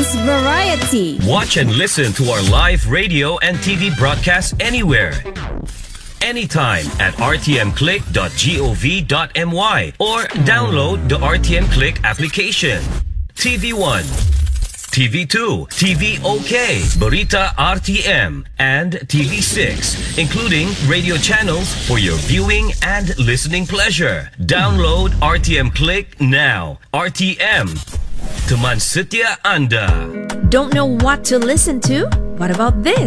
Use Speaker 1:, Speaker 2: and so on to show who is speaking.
Speaker 1: most variety.
Speaker 2: Watch and listen to our live radio and TV broadcasts anywhere, anytime at rtmclick.gov.my or download the RTM Click application. TV1, TV2, TV OK, Barita RTM, and TV6, including radio channels for your viewing and listening pleasure. Download RTM Click now. RTM, teman setia anda.
Speaker 1: Don't know what to listen to? What about this?